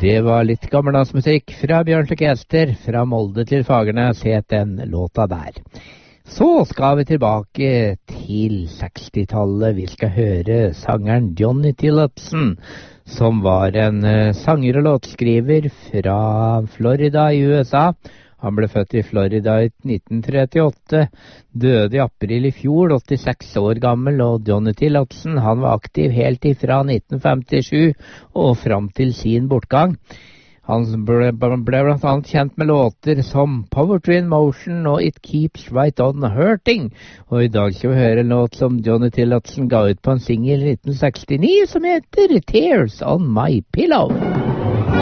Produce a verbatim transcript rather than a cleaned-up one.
Det var litt gammeldansmusikk fra Bjørnstad Ester, fra Molde til Fagernes, het den låta der. Så skal vi tilbake til sekstitallet. Vi skal høre sangeren Johnny Tillotson, som var en uh, sanger og låtskriver fra Florida i U S A. Han ble født i Florida i nitten trettiåtte, døde i april i fjor, åttiseks år gammel, og Johnny Tillotson, han var aktiv helt ifra nitten femtisju og fram til sin bortgang. Han ble, ble blant annet kjent med låter som Poverty in Motion og It Keeps Right On Hurting. Og i dag skal vi høre en låt som Johnny Tillotson ga ut på en single i nitten sekstini, som heter Tears on My Pillow.